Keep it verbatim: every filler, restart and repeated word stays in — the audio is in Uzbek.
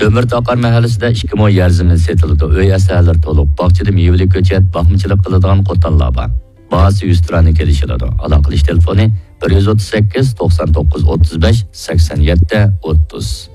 Kömür Taqar mahallesida ikki ming yer zamin setildi. Uy eserler to'liq. Baqchada mevali ko'chat, baxmichilik qiladigan qo'tanlar bor. Bahası yüz lirani kelishiladi. Aloqalish telefoni bir yuz o'ttiz sakkiz to'qson to'qqiz o'ttiz besh sakson yetti o'ttiz.